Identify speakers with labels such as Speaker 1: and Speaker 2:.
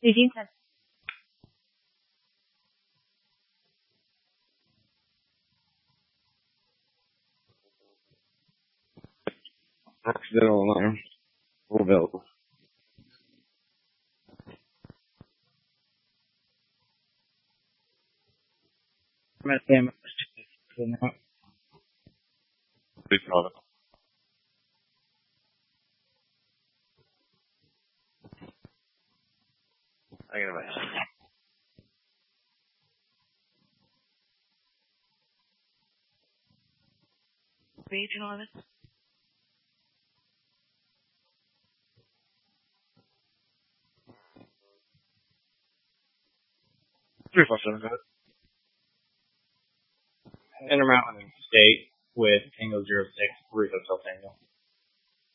Speaker 1: 1810.
Speaker 2: Accidental alarm. Full available.
Speaker 3: I'm at damage.
Speaker 2: Please call it. I get it.
Speaker 1: Agent 11.
Speaker 2: 357, go ahead.
Speaker 3: Intermountain State with Tango 06, Route Hotel Tango.